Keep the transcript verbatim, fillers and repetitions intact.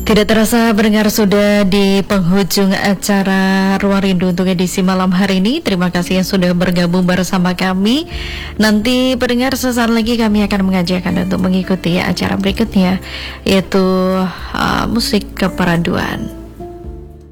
Tidak terasa pendengar sudah di penghujung acara Ruang Rindu untuk edisi malam hari ini. Terima kasih yang sudah bergabung bersama kami. Nanti pendengar sesaat lagi kami akan mengajak Anda untuk mengikuti acara berikutnya, yaitu uh, musik keperaduan.